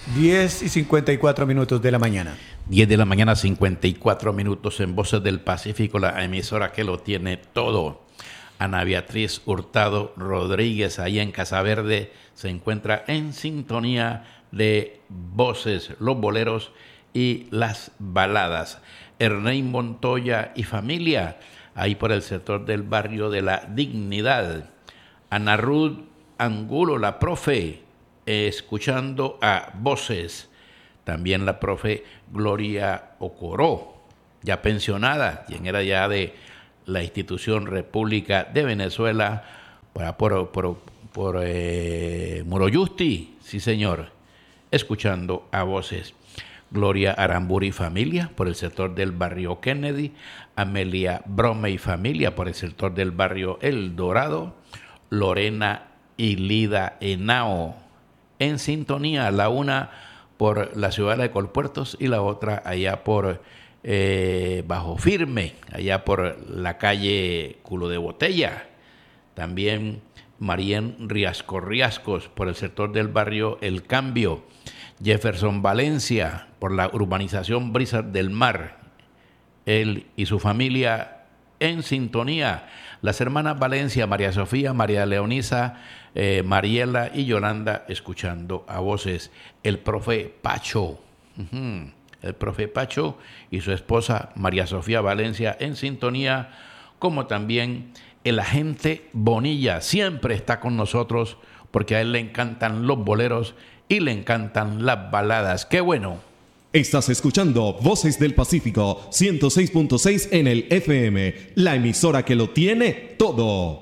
10:54 de la mañana. 10 de la mañana, 54 minutos en Voces del Pacífico, la emisora que lo tiene todo. Ana Beatriz Hurtado Rodríguez, ahí en Casa Verde, se encuentra en sintonía de voces, los boleros y las baladas. Ernei Montoya y familia, ahí por el sector del barrio de la Dignidad. Ana Ruth Angulo, la profe, escuchando a voces. También la profe Gloria Ocoró, ya pensionada, quien era ya de la institución República de Venezuela, por Muroyusti, sí señor, escuchando a voces. Gloria Aramburu y familia por el sector del barrio Kennedy, Amelia Brome y familia por el sector del barrio El Dorado, Lorena y Lida Henao en sintonía, la una por la ciudad de Colpuertos y la otra allá por Bajo Firme, allá por la calle Culo de Botella. También Marien Riascos por el sector del barrio El Cambio. Jefferson Valencia por la urbanización Brisas del Mar. Él y su familia en sintonía. Las hermanas Valencia, María Sofía, María Leonisa, Mariela y Yolanda escuchando a voces. El profe Pacho. El profe Pacho y su esposa María Sofía Valencia en sintonía, como también el agente Bonilla siempre está con nosotros porque a él le encantan los boleros y le encantan las baladas. ¡Qué bueno! Estás escuchando Voces del Pacífico 106.6 en el FM, la emisora que lo tiene todo.